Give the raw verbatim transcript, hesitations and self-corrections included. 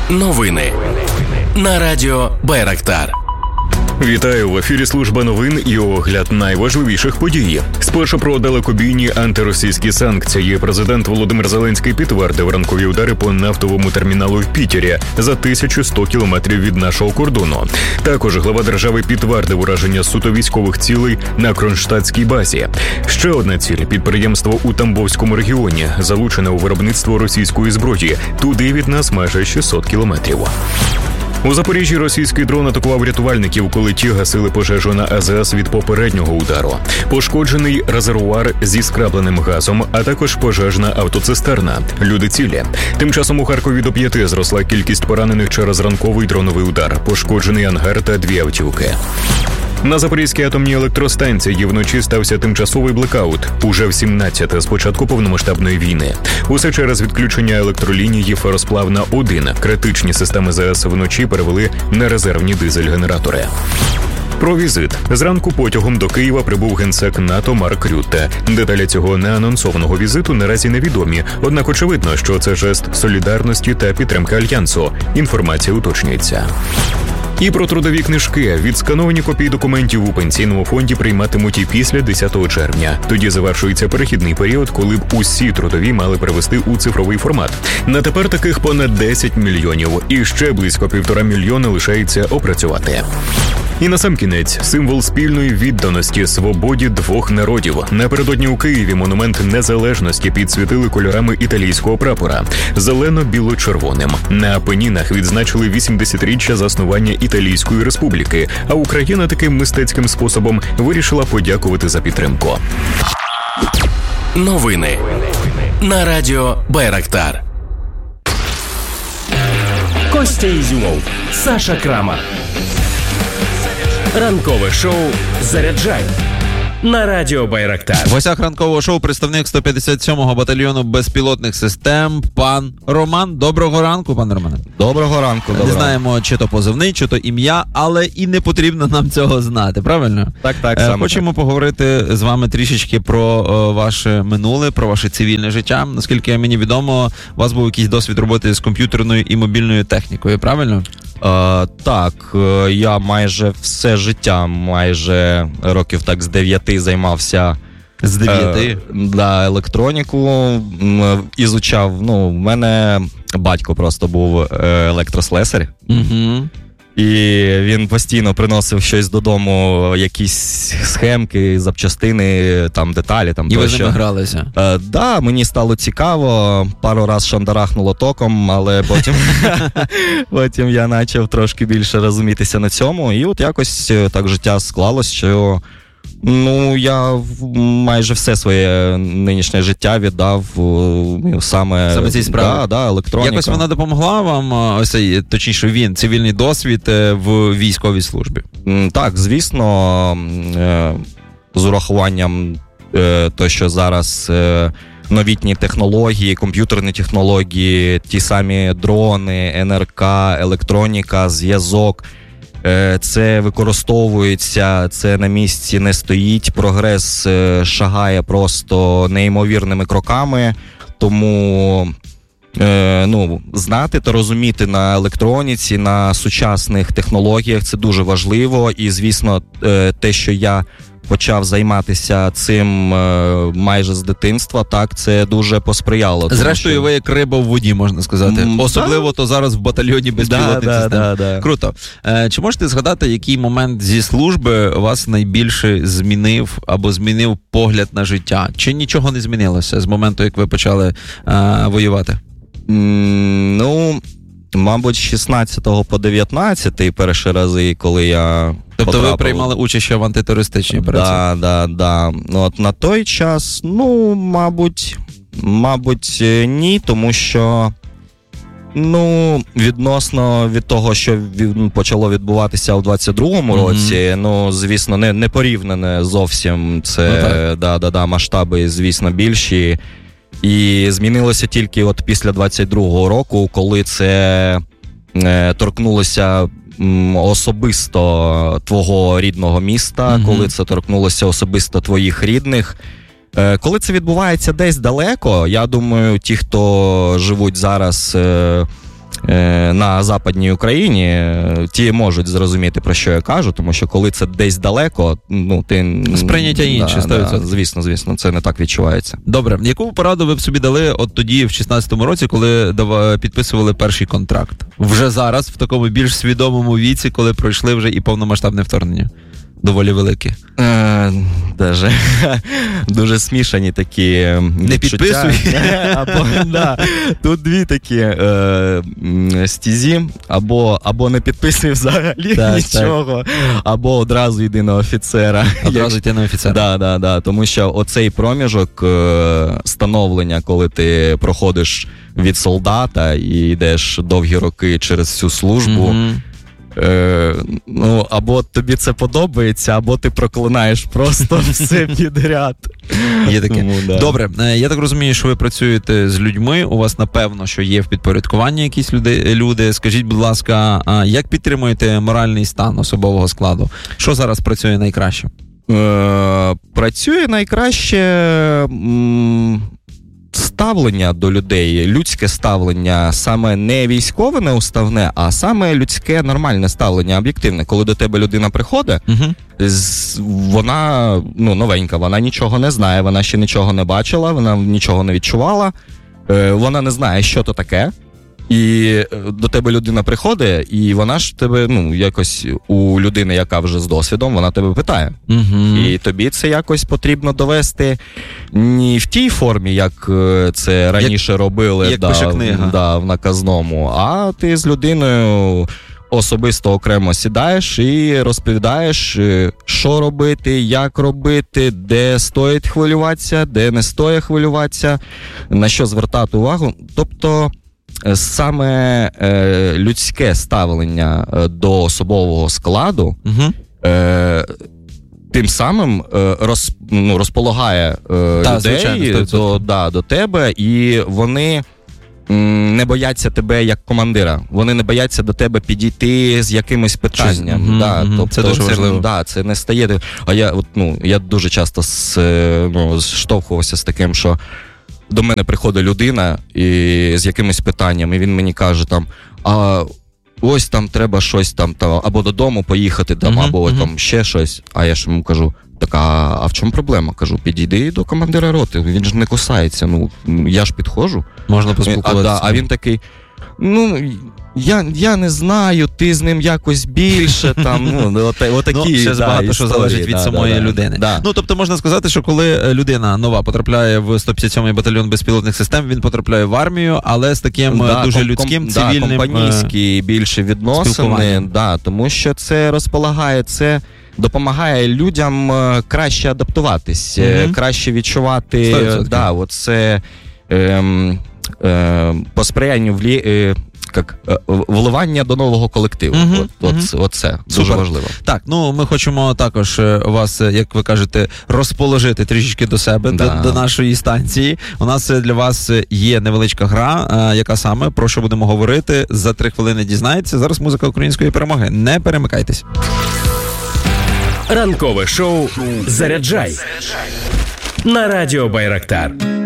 Новини на радіо Байрактар. Вітаю, в ефірі служба новин і огляд найважливіших подій. Спершу про далекобійні антиросійські санкції. Президент Володимир Зеленський підтвердив ранкові удари по нафтовому терміналу в Пітері за тисячу сто кілометрів від нашого кордону. Також глава держави підтвердив ураження суто військових цілей на Кронштадтській базі. Ще одна ціль – підприємство у Тамбовському регіоні, залучене у виробництво російської зброї. Туди від нас майже шістсот кілометрів. У Запоріжжі російський дрон атакував рятувальників, коли ті гасили пожежу на АЗС від попереднього удару. Пошкоджений резервуар зі скрапленим газом, а також пожежна автоцистерна. Люди цілі. Тим часом у Харкові до п'яти зросла кількість поранених через ранковий дроновий удар. Пошкоджений ангар та дві автівки. На Запорізькій атомній електростанції вночі стався тимчасовий блекаут. Уже в сімнадцяте з початку повномасштабної війни. Усе через відключення електролінії Феросплавна один. Критичні системи ЗАЕС вночі перевели на резервні дизель-генератори. Про візит. Зранку потягом до Києва прибув генсек НАТО Марк Рютте. Деталі цього неанонсованого візиту наразі невідомі, однак очевидно, що це жест солідарності та підтримки Альянсу. Інформація уточнюється. І про трудові книжки. Відскановані копії документів у пенсійному фонді прийматимуть і після десятого червня. Тоді завершується перехідний період, коли б усі трудові мали перевести у цифровий формат. На тепер таких понад десять мільйонів. І ще близько півтора мільйона лишається опрацювати. І насамкінець, символ спільної відданості свободі двох народів. Напередодні у Києві монумент незалежності підсвітили кольорами італійського прапора – зелено-біло-червоним. На Апенінах відзначили вісімдесятиріччя заснування Італійської республіки, а Україна таким мистецьким способом вирішила подякувати за підтримку. Новини на радіо Байрактар. Костя Ізюмов, Саша Крамар. Ранкове шоу «Заряджай» на радіо Байрактар. В гостях ранкового шоу представник сто п'ятдесят сьомого батальйону безпілотних систем пан Роман. Доброго ранку, пане Романе. Доброго ранку. Не знаємо, чи то позивний, чи то ім'я, але і не потрібно нам цього знати, правильно? Так, так, е, саме Хочемо так. поговорити з вами трішечки про о, ваше минуле, про ваше цивільне життя. Наскільки мені відомо, у вас був якийсь досвід роботи з комп'ютерною і мобільною технікою, правильно? Е, так, е, я майже все життя, майже років так з дев'яти займався з дев'яти е, да, електроніку, м, ізучав, ну, в мене батько просто був електрослесар. Угу. І він постійно приносив щось додому, якісь схемки, запчастини, там деталі, там і тощо. ви з ними гралися? Е, да, мені стало цікаво, пару раз шандарахнуло током, але потім, потім я почав трошки більше розумітися на цьому. І от якось так життя склалось, що ну, я майже все своє нинішнє життя віддав саме, саме цій справі. Да, да, електроніка. Якось вона допомогла вам, ось цей, точніше він, цивільний досвід в військовій службі? Так, звісно, з урахуванням того, що зараз новітні технології, комп'ютерні технології, ті самі дрони, ен ер ка, електроніка, зв'язок, це використовується, це на місці не стоїть, прогрес шагає просто неймовірними кроками, тому е, ну, знати та розуміти на електроніці, на сучасних технологіях це дуже важливо, і, звісно, е, те, що я почав займатися цим е, майже з дитинства, так, це дуже посприяло. Зрештою, що... ви як риба в воді, можна сказати. М, Особливо да? то зараз в батальйоні безпілотних да, систем. Да, да, да. Круто. Е, чи можете згадати, який момент зі служби вас найбільше змінив або змінив погляд на життя? Чи нічого не змінилося з моменту, як ви почали е, воювати? М, ну... Мабуть, з шістнадцятого по дев'ятнадцятий перші рази, коли я Тобто потрапив. ви приймали участь ще в антитерористичній операції? Так, да, так, да, да. От на той час, ну, мабуть, мабуть, ні, тому що, ну, відносно від того, що почало відбуватися у двадцять другому mm-hmm. році, ну, звісно, не, не порівняне зовсім, це, ну, да, да, да, масштаби, звісно, більші. І змінилося тільки от після двадцять другого року, коли це е, торкнулося м, особисто твого рідного міста, mm-hmm. коли це торкнулося особисто твоїх рідних. Е, коли це відбувається десь далеко, я думаю, ті, хто живуть зараз е, на Западній Україні, ті можуть зрозуміти, про що я кажу, тому що коли це десь далеко, ну, ти... Сприйняття інше, да, да, звісно, звісно, це не так відчувається. Добре. Яку пораду ви б собі дали от тоді, в шістнадцятому році, коли підписували перший контракт? Вже зараз, в такому більш свідомому віці, коли пройшли вже і повномасштабне вторгнення? Доволі велике. Е, даже, дуже смішані такі не підписуй. Або, да, тут дві такі е, стізі, або, або не підписуй взагалі так, нічого, так. Або одразу йди на офіцера. Одразу йти на офіцера. Да, да, да, тому що оцей проміжок е, становлення, коли ти проходиш від солдата і йдеш довгі роки через всю службу, mm-hmm. Е, ну, або тобі це подобається, або ти проклинаєш просто все підряд. Є таке. Тому, да. Добре, я так розумію, що ви працюєте з людьми, у вас, напевно, що є в підпорядкуванні якісь люди. люди. Скажіть, будь ласка, як підтримуєте моральний стан особового складу? Що зараз працює найкраще? Е, працює найкраще... М- ставлення до людей, людське ставлення, саме не військове неуставне, а саме людське нормальне ставлення, об'єктивне. Коли до тебе людина приходить, uh-huh. вона ну, новенька, вона нічого не знає, вона ще нічого не бачила, вона нічого не відчувала, вона не знає, що то таке. І до тебе людина приходить, і вона ж тебе, ну, якось у людини, яка вже з досвідом, вона тебе питає. Угу. І тобі це якось потрібно довести не в тій формі, як це раніше як, робили як да, да, в наказному, а ти з людиною особисто окремо сідаєш і розповідаєш, що робити, як робити, де стоїть хвилюватися, де не стоїть хвилюватися, на що звертати увагу. Тобто саме е, людське ставлення до особового складу угу. е, тим самим е, роз, ну, розполагає е, Та, людей звичайно, до, да, до тебе, і вони м, не бояться тебе як командира. Вони не бояться до тебе підійти з якимось питанням. Угу, да, угу. Тобто, це дуже це, важливо. Да, це не стає... А я, от, ну, я дуже часто з, ну, зштовхувався з таким, що до мене приходить людина і, з якимось питанням, і він мені каже там, а ось там треба щось там, там або додому поїхати, там, uh-huh, або uh-huh. там ще щось. А я ж йому кажу, так, а, а в чому проблема? Кажу, підійди до командира роти, він ж не кусається, ну, я ж підходжу. Можна поспілкуватися. А, да, а він такий, ну, я, я не знаю, ти з ним якось більше, там, ну, от, отакі, ну, ще да, багато історії, що залежить від да, самої да, людини. Да. Ну, тобто можна сказати, що коли людина нова потрапляє в сто п'ятдесят сьомий батальйон безпілотних систем, він потрапляє в армію, але з таким да, дуже ком, людським, да, цивільним компанійські більше відносини, да, тому що це розполагає, це допомагає людям краще адаптуватись, mm-hmm. краще відчувати, да, оце ем, ем, по сприянню в лі, е, як вливання до нового колективу. Uh-huh, от, от, uh-huh. от це дуже Супер. важливо. Так, ну ми хочемо також вас, як ви кажете, розположити трішечки до себе, да. до, до нашої станції. У нас для вас є невеличка гра, яка саме, про що будемо говорити, за три хвилини дізнається. Зараз музика української перемоги. Не перемикайтесь. Ранкове шоу «Заряджай» на радіо Байрактар.